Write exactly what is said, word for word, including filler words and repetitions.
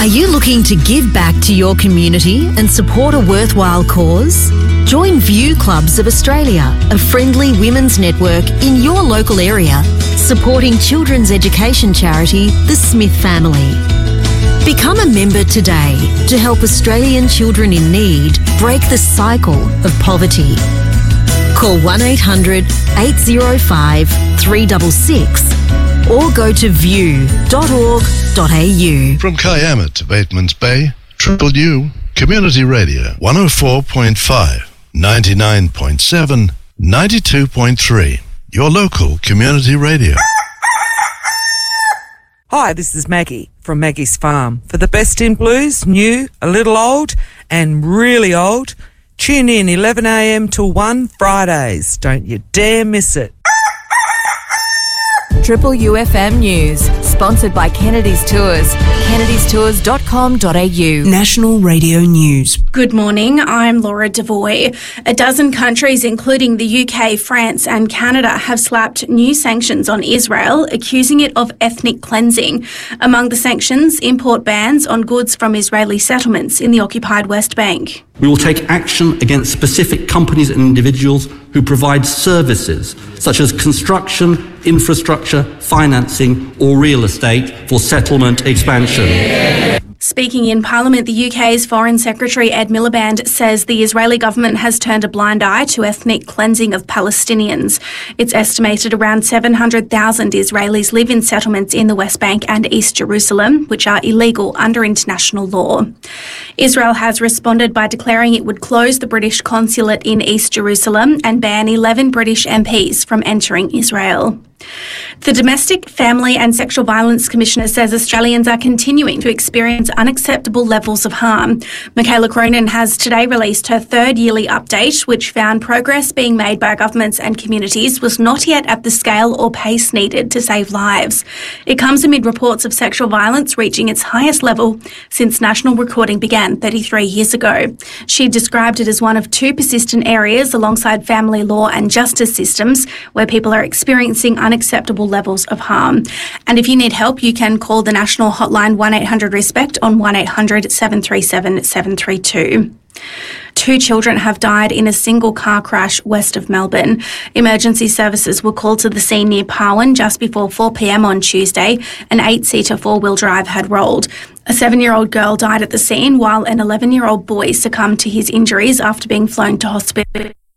you looking to give back to your community and support a worthwhile cause? Join View Clubs of Australia, a friendly women's network in your local area, supporting children's education charity, The Smith Family. Become a member today to help Australian children in need break the cycle of poverty. Call one eight hundred eight oh five three six six or go to view dot org dot a u. From Kiama to Batemans Bay, Triple U, Community Radio, one oh four point five, ninety-nine point seven, ninety-two point three. Your local community radio. Hi, this is Maggie from Maggie's Farm. For the best in blues, new, a little old, and really old, tune in eleven a m till one Fridays. Don't you dare miss it. Triple U F M News, sponsored by Kennedy's Tours, kennedys tours dot com dot a u. National Radio News. Good morning, I'm Laura Devoy. A dozen countries, including the U K, France and Canada, have slapped new sanctions on Israel, accusing it of ethnic cleansing. Among the sanctions, import bans on goods from Israeli settlements in the occupied West Bank. We will take action against specific companies and individuals who provide services such as construction, infrastructure, financing or real estate for settlement expansion. Speaking in Parliament, the U K's Foreign Secretary Ed Miliband says the Israeli government has turned a blind eye to ethnic cleansing of Palestinians. It's estimated around seven hundred thousand Israelis live in settlements in the West Bank and East Jerusalem, which are illegal under international law. Israel has responded by declaring it would close the British consulate in East Jerusalem and ban eleven British M Ps from entering Israel. The Domestic, Family and Sexual Violence Commissioner says Australians are continuing to experience unacceptable levels of harm. Michaela Cronin has today released her third yearly update, which found progress being made by governments and communities was not yet at the scale or pace needed to save lives. It comes amid reports of sexual violence reaching its highest level since national recording began thirty-three years ago. She described it as one of two persistent areas alongside family law and justice systems where people are experiencing unacceptable levels of harm. And if you need help, you can call the national hotline one eight hundred RESPECT on one eight hundred seven three seven seven three two. Two children have died in a single car crash west of Melbourne. Emergency services were called to the scene near Parwin just before four p m on Tuesday. An eight-seater four-wheel drive had rolled. A seven-year-old girl died at the scene while an eleven-year-old boy succumbed to his injuries after being flown to hospital.